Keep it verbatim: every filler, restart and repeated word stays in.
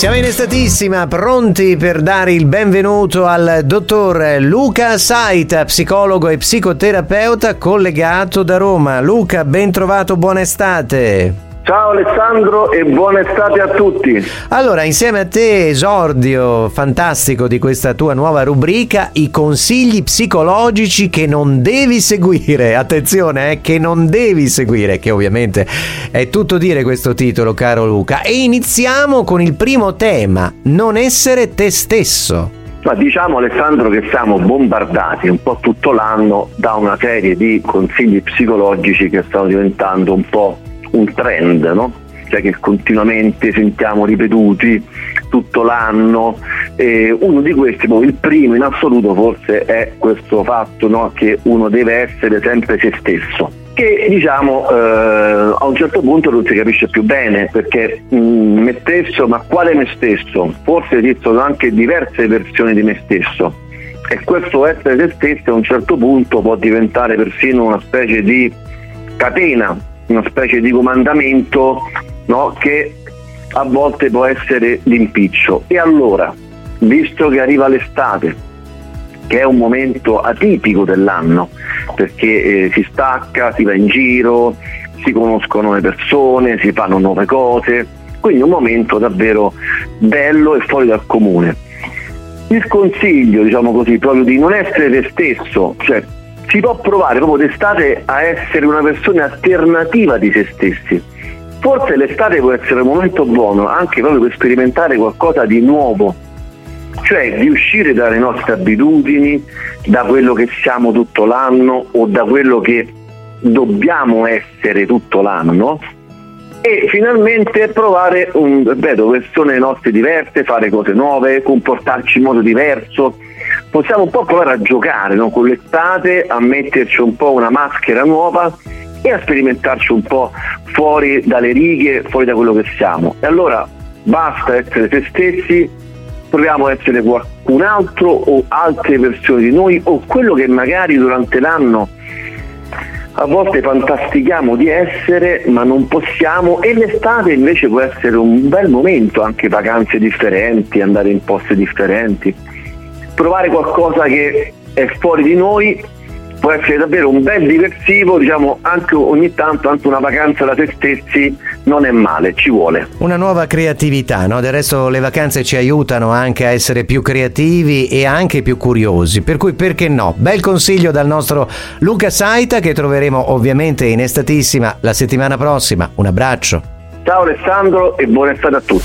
Siamo in estatissima, pronti per dare il benvenuto al dottor Luca Saita, psicologo e psicoterapeuta collegato da Roma. Luca, ben trovato, buona estate. Ciao Alessandro e buona estate a tutti. Allora, insieme a te, esordio fantastico di questa tua nuova rubrica, i consigli psicologici che non devi seguire. Attenzione, eh, che non devi seguire, che ovviamente è tutto dire questo titolo, caro Luca. E iniziamo con il primo tema, non essere te stesso. Ma diciamo, Alessandro, che siamo bombardati un po' tutto l'anno da una serie di consigli psicologici che stanno diventando un po' un trend, no? Cioè che continuamente sentiamo ripetuti tutto l'anno. E uno di questi, il primo in assoluto forse, è questo fatto, no? Che uno deve essere sempre se stesso, che diciamo eh, a un certo punto non si capisce più bene, perché mh, me stesso, ma quale me stesso? Forse esistono anche diverse versioni di me stesso, e questo essere se stesso a un certo punto può diventare persino una specie di catena, una specie di comandamento, no? Che a volte può essere d'impiccio. E allora, visto che arriva l'estate, che è un momento atipico dell'anno, perché eh, si stacca, si va in giro, si conoscono nuove persone, si fanno nuove cose, quindi un momento davvero bello e fuori dal comune. Il consiglio, diciamo così, proprio di non essere te stesso, cioè si può provare proprio d'estate a essere una versione alternativa di se stessi. Forse l'estate può essere un momento buono anche proprio per sperimentare qualcosa di nuovo, cioè di uscire dalle nostre abitudini, da quello che siamo tutto l'anno o da quello che dobbiamo essere tutto l'anno, e finalmente provare un, ripeto, persone nostre diverse, fare cose nuove, comportarci in modo diverso. Possiamo un po' provare a giocare, no? Con l'estate, a metterci un po' una maschera nuova e a sperimentarci un po' fuori dalle righe, fuori da quello che siamo. E allora basta essere se stessi, proviamo a essere qualcun altro o altre versioni di noi, o quello che magari durante l'anno a volte fantastichiamo di essere ma non possiamo, e l'estate invece può essere un bel momento, anche vacanze differenti, andare in posti differenti, provare qualcosa che è fuori di noi. Può essere davvero un bel diversivo, diciamo, anche ogni tanto, anche una vacanza da se stessi non è male, ci vuole. Una nuova creatività, no? Del resto le vacanze ci aiutano anche a essere più creativi e anche più curiosi, per cui perché no? Bel consiglio dal nostro Luca Saita, che troveremo ovviamente in estatissima la settimana prossima. Un abbraccio. Ciao Alessandro e buona estate a tutti.